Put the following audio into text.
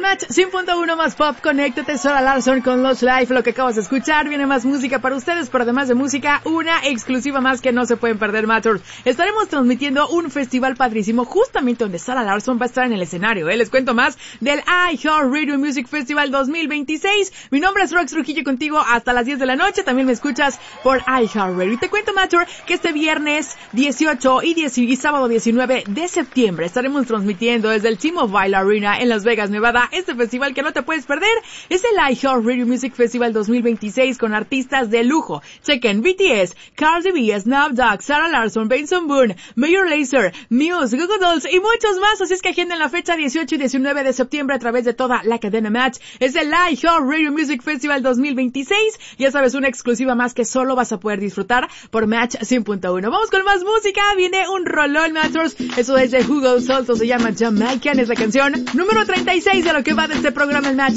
Match 100.1 más pop, conéctate, Sara Larsson con Lost Life. Lo que acabas de escuchar, viene más música para ustedes, pero además de música, una exclusiva más que no se pueden perder, Matters. Estaremos transmitiendo un festival padrísimo, justamente donde Sara Larsson va a estar en el escenario, Les cuento más del iHeartRadio Music Festival 2026. Mi nombre es Rox Trujillo, contigo hasta las 10 de la noche. También me escuchas por iHeartRadio. Y te cuento, Matter, que este viernes 18 y sábado 19 de septiembre estaremos transmitiendo desde el T-Mobile Arena en Las Vegas, Nevada, este festival que no te puedes perder. Es el iHeartRadio Music Festival 2026 con artistas de lujo. Chequen BTS, Cardi B, Snoop Dogg, Sarah Larsson, Benson Boone, Major Lazer, Muse, Goo Goo Dolls y muchos más. Así es que agenden la fecha 18 y 19 de septiembre a través de toda la cadena Match. Es el iHeartRadio Music Festival 2026. Ya sabes, una exclusiva más que solo vas a poder disfrutar por Match 100.1. Vamos con más música. Viene un rolón, Matters. Eso es de Hugo Salto, se llama Jamaican, es la canción número 36 de lo que va de este programa, el Match